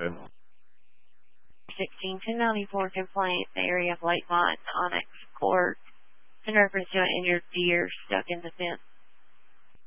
16-1094 complaint, the area of Lakemont, Onyx Court. 10 reference to an injured deer stuck in the fence.